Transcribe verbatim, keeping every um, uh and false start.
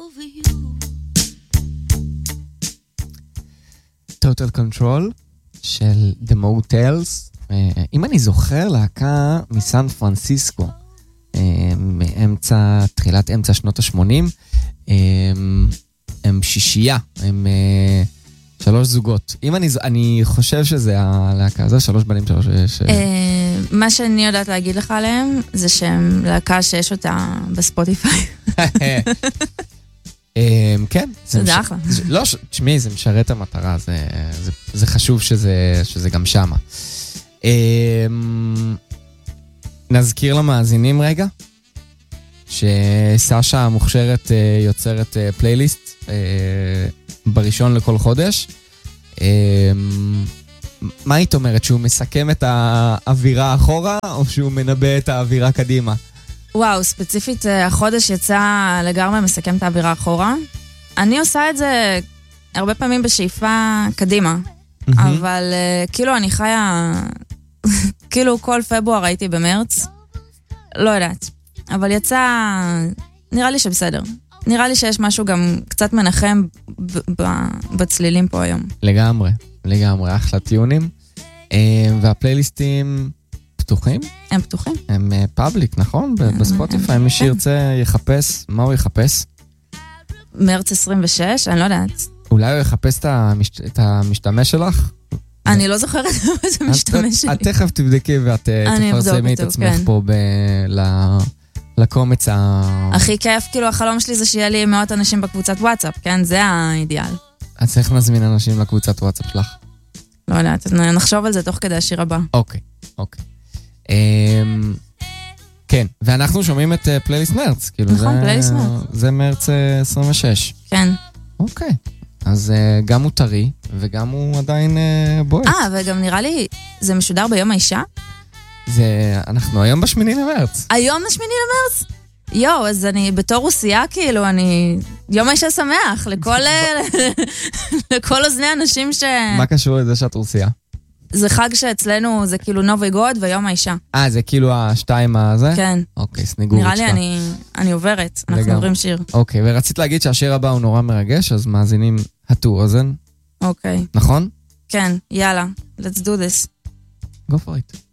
Total Control של The Motels. אם אני זוכר, להקה מסן פרנסיסקו, מאמצע, תחילת אמצע שנות ה-שמונים, הם שישייה, הם שלוש זוגות. אם אני, אני חושב שזה הלהקה הזו, שלוש בנים, שלוש... מה שאני יודעת להגיד לך עליהם, זה שהם להקה שיש אותה בספוטיפיי. כן. זה אחלה. לא, תשמעי, זה משרת המטרה, זה חשוב שזה גם שמה. נזכיר למאזינים רגע, שסשה המוכשרת יוצרת פלייליסט בראשון לכל חודש. מה היית אומרת? שהוא מסכם את האווירה אחורה, או שהוא מנבא את האווירה קדימה? וואו, ספציפית החודש יצא לגמרי מסכם את האווירה אחורה. אני עושה את זה הרבה פעמים בשאיפה קדימה, אבל כאילו אני חיה, כאילו כל פברואר הייתי במרץ, לא יודעת, אבל יצא, נראה לי שבסדר. נראה לי שיש משהו גם קצת מנחם בצלילים פה היום. לגמרי, לגמרי, אחלה טיונים. והפלייליסטים פתוחים? הם פתוחים. הם פאבליק, נכון? בספוטיפיי, מי שירצה יחפש, מה הוא יחפש? מרץ עשרים ושש, אני לא יודעת. אולי הוא יחפש את המשתמש שלך? אני לא זוכרת מה זה משתמש שלי. את תכף תבדקי ואת תפרסמי את עצמך פה לקומץ ה... הכי כיף, כאילו החלום שלי זה שיהיה לי מאות אנשים בקבוצת וואטסאפ, כן? זה האידיאל. אז צריך נזמין אנשים לקבוצת וואטסאפ שלך? לא יודעת, נחשוב על זה תוך כדי השיר הבא. אוקיי, אוקיי. כן, ואנחנו שומעים את פלייליסט מרץ. נכון, פלייליסט מרץ. זה מרץ עשרים ושש. כן. אוקיי. אז גם הוא טרי, וגם הוא עדיין בועט. אה, וגם נראה לי, זה משודר ביום האישה? זה, אנחנו היום בשמיני למרץ. היום בשמיני למרץ? יו, אז אני בתור רוסייה, כאילו, אני... יום האישה שמח, לכל... לכל אוזני אנשים ש... מה קשור לזה שאת רוסייה? זה חג שאצלנו זה כאילו נובי גוד ויום האישה. אה, זה כאילו השתיים הזה? כן. אוקיי, סניגורית נראה לי אני, אני עוברת, אנחנו עוברים שיר. אוקיי, ורצית להגיד שהשיר הבא הוא נורא מרגש, אז מאזינים הטו אוזן. אוקיי. נכון? כן, יאללה, let's do this. Go for it.